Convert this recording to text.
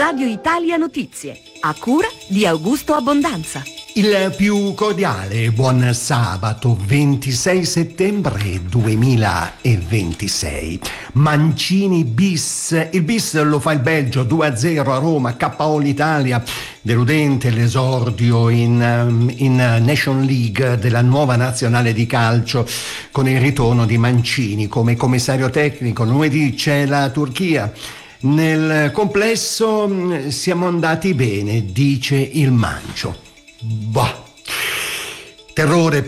Radio Italia Notizie, a cura di Augusto Abbondanza. Il più cordiale buon sabato 26 settembre 2026. Mancini bis. Il bis lo fa il Belgio 2-0 a Roma, KO l'Italia. Deludente l'esordio in Nation League della nuova nazionale di calcio con il ritorno di Mancini come commissario tecnico. Lunedì c'è la Turchia. Nel complesso siamo andati bene, dice il Mancio. Terrore